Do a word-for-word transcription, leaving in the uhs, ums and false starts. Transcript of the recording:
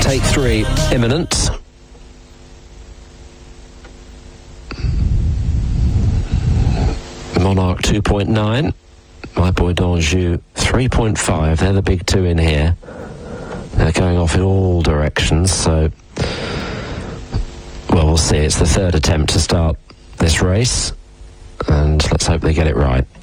take three imminent. Monarch two point nine. My Boy d'Anjou three point five. They're the big two in here. They're going off in all directions, so well, we'll see. It's the third attempt to start this race, and let's hope they get it right.